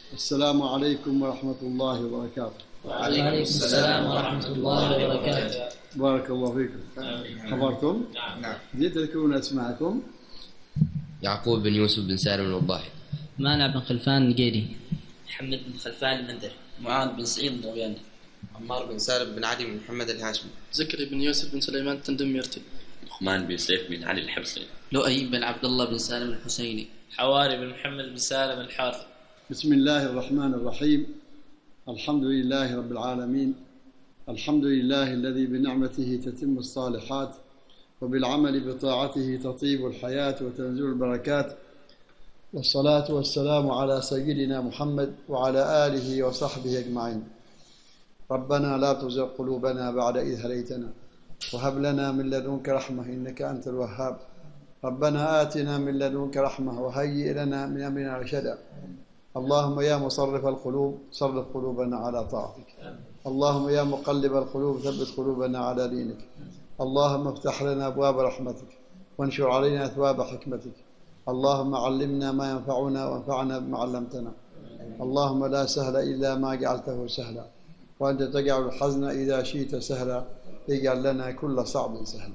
السلام عليكم ورحمة الله وبركاته. وعليكم السلام ورحمة الله وبركاته. بارك الله فيكم. خبرتم؟ نعم. زين تذكرون أسماءكم؟ يعقوب بن يوسف بن سالم الوضاحي. مانع بن خلفان النقيري. محمد بن خلفان المنذري. معاذ بن سعيد الضوياني. عمار بن سالم بن علي بن محمد الهاشمي. زكريا بن يوسف بن سليمان التندميرتي. لقمان بن سيف بن علي الحبصي. لؤي بن عبد الله بن سالم الحسيني. حواري بن محمد بن سالم الحارثي. بسم الله الرحمن الرحيم. الحمد لله رب العالمين. الحمد لله الذي بنعمته تتم الصالحات وبالعمل بطاعته تطيب الحياة وتنزل البركات، والصلاة والسلام على سيدنا محمد وعلى آله وصحبه أجمعين. ربنا لا تزغ قلوبنا بعد إذ هديتنا وهب لنا من لدنك رحمة إنك أنت الوهاب. ربنا آتنا من لدنك رحمة وهيئ لنا من أمرنا رشدا. اللهم يا مصرف القلوب صرف قلوبنا على طاعتك. اللهم يا مقلب القلوب ثبت قلوبنا على دينك. اللهم افتح لنا أبواب رحمتك وانشر علينا أثواب حكمتك. اللهم علمنا ما ينفعنا وانفعنا بما علمتنا. اللهم لا سهل إلا ما جعلته سهلا، وأنت تجعل الحزن إذا شئت سهلا. اجعل لنا كل صعب سهلا.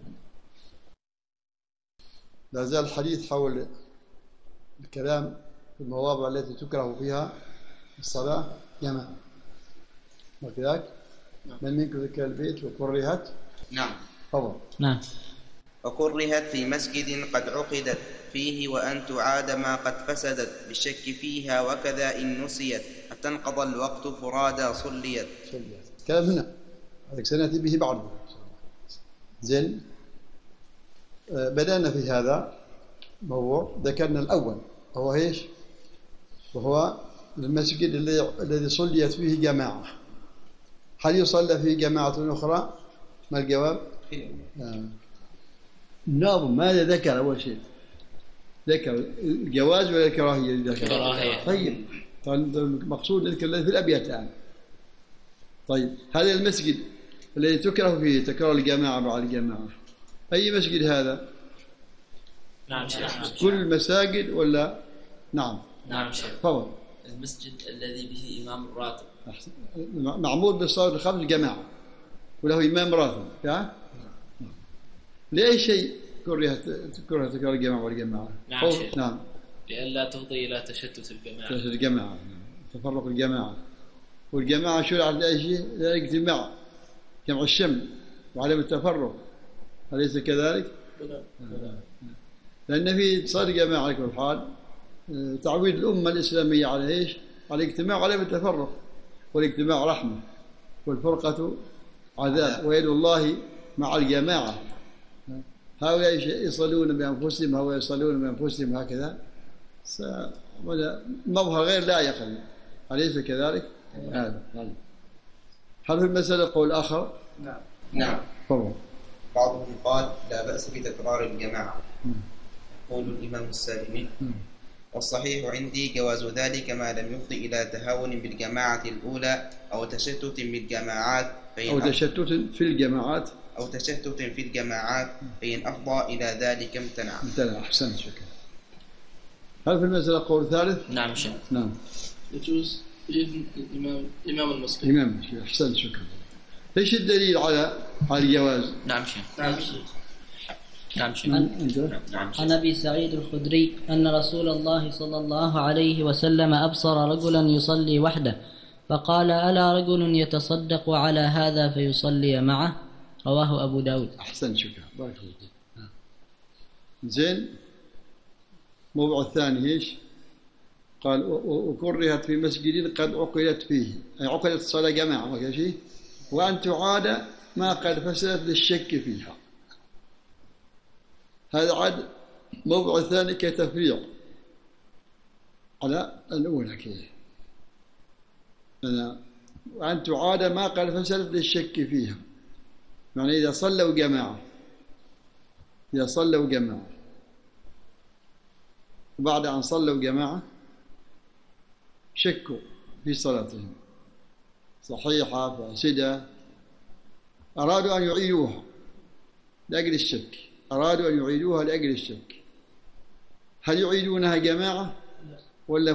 لا زال الحديث حول الكلام في المواضع التي تكره فيها الصلاة جماعة، وكذلك من منكم ذكر البيت وكرهت؟ نعم. تفضل. نعم. وكرهت في مسجد قد عقدت فيه وأن تعاد ما قد فسدت بالشك فيها، وكذا إن نسيت حتى انقضى الوقت فرادى صليت. كلام هنا هذا سنأتي به بعد. زين، بدأنا في هذا الموضوع. ذكرنا الأول هو إيش؟ وهو المسجد الذي صليت فيه جماعة. هل يصلى فيه جماعة أخرى؟ ما الجواب؟ نعم. ماذا ذكر أول شيء؟ ذكر الجواز ولا الكراهية؟ كراهية. طيب المقصود نذكر الذي في الأبيات الآن. طيب هذا المسجد الذي تكره فيه تكرار الجماعة مع الجماعة، أي مسجد هذا؟ نعم شيخ. كل المساجد ولا؟ نعم. نعم شيخ. تفضل. المسجد الذي به إمام راتب. معمول بالصلاة الخمس جماعة وله إمام راتب. لأي شيء كره تكرار الجماعة والجماعة؟ نعم شيخ. نعم. لئلا تفضي إلى تشتت الجماعة. تشتت الجماعة، تفرق الجماعة. والجماعة شرعت لأي شيء؟ للاجتماع، جمع الشمل وعدم التفرق، أليس كذلك؟ لأن في صلاة الجماعة على كل حال تعويد الأمة الإسلامية على إيش؟ على الاجتماع وعدم التفرق. والاجتماع رحمة والفرقة عذاب، ويد الله مع الجماعة. هؤلاء يصلون بأنفسهم، هؤلاء يصلون بأنفسهم، هكذا مظهر غير لائق، أليس كذلك؟ هذا. هل في المسألة قول آخر؟ نعم. طبعا. بعضهم قال لا بأس بتكرار الجماعة، يقول الإمام السالمي. والصحيح عندي جواز ذلك ما لم يفضي إلى تهاون بالجماعة الأولى أو تشتت بالجماعات، أو تشتت في الجماعات، فإن أفضى إلى ذلك امتنع. أحسنت، شكرا. هل في المسألة قول ثالث؟ نعم شيخ. نعم. يجوز بإذن إمام المسجد. إمام المسجد. أحسنت، شكرا. إيش الدليل على الجواز؟ نعم شيخ. نعم شيخ. نعم شيخ. عن أبي سعيد الخدري أن رسول الله صلى الله عليه وسلم أبصر رجلا يصلي وحده فقال: ألا رجل يتصدق على هذا فيصلي معه؟ رواه أبو داود. أحسن، شكرا، بارك الله فيك. زين، موضوع الثاني إيش؟ قال: وكرهت في مسجد قد عقدت فيه، أي عقدت الصلاة جماعة وكذا شيء، وأن تعاد ما قد فسدت للشك فيها. هذا عاد موضوع الثاني كتفريع على الأولى كذا. وأن تعاد ما قد فسدت للشك فيها، يعني إذا صلوا جماعة وبعد أن صلوا جماعة شكوا في صلاتهم صحيحة فاسدة، أرادوا أن يعيدوها لأجل الشك، هل يعيدونها جماعة ولا